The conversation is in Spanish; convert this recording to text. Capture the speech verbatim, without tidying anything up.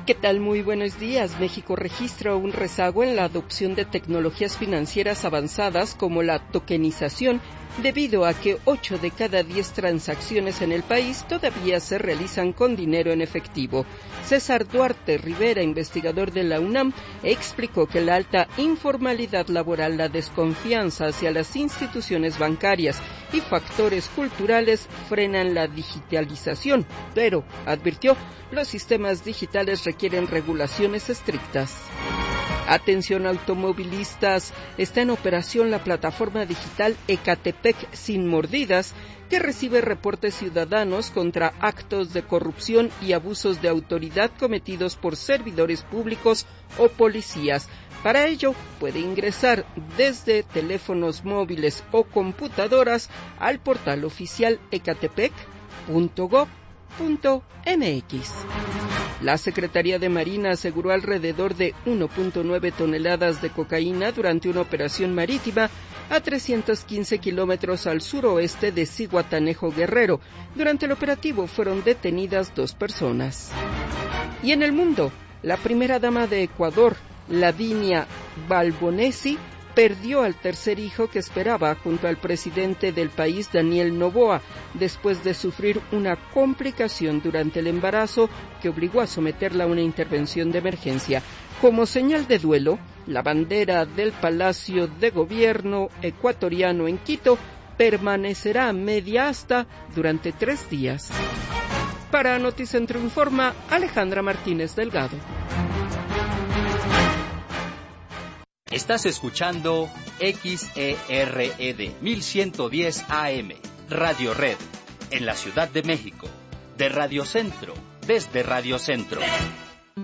¿Qué tal? Muy buenos días. México registra un rezago en la adopción de tecnologías financieras avanzadas como la tokenización, debido a que ocho de cada diez transacciones en el país todavía se realizan con dinero en efectivo. César Duarte Rivera, investigador de la UNAM, explicó que la alta informalidad laboral, la desconfianza hacia las instituciones bancarias y factores culturales frenan la digitalización, pero, advirtió, los sistemas digitales requieren regulaciones estrictas. Atención automovilistas, está en operación la plataforma digital Ecatepec Sin Mordidas, que recibe reportes ciudadanos contra actos de corrupción y abusos de autoridad cometidos por servidores públicos o policías. Para ello, puede ingresar desde teléfonos móviles o computadoras al portal oficial ecatepec punto gob punto mx. La Secretaría de Marina aseguró alrededor de uno punto nueve toneladas de cocaína durante una operación marítima a trescientos quince kilómetros al suroeste de Zihuatanejo, Guerrero. Durante el operativo fueron detenidas dos personas. Y en el mundo, la primera dama de Ecuador, Lavinia Balbonesi, perdió al tercer hijo que esperaba junto al presidente del país, Daniel Noboa, después de sufrir una complicación durante el embarazo que obligó a someterla a una intervención de emergencia. Como señal de duelo, la bandera del Palacio de Gobierno ecuatoriano en Quito permanecerá media asta durante tres días. Para Noticentro Informa, Alejandra Martínez Delgado. Estás escuchando X E R E D mil ciento diez A M, Radio Red, en la Ciudad de México, de Radio Centro, desde Radio Centro.